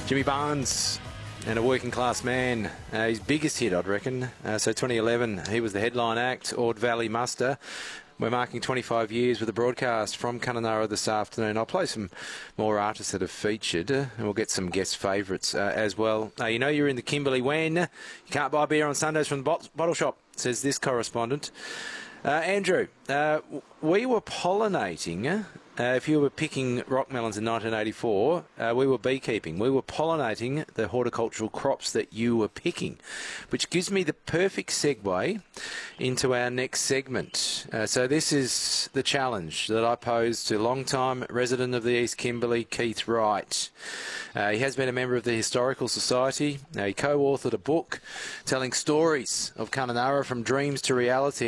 Jimmy Barnes, and a working class man. His biggest hit, I'd reckon. So 2011, he was the headline act, Ord Valley Muster. We're marking 25 years with a broadcast from Kununurra this afternoon. I'll play some more artists that have featured, and we'll get some guest favourites as well. You know you're in the Kimberley when you can't buy beer on Sundays from the bottle shop, says this correspondent. Andrew, we were pollinating. If you were picking rock melons in 1984, we were beekeeping. We were pollinating the horticultural crops that you were picking, which gives me the perfect segue into our next segment. So this is the challenge that I posed to long-time resident of the East Kimberley, Keith Wright. He has been a member of the Historical Society. He co-authored a book telling stories of Kununurra from dreams to reality.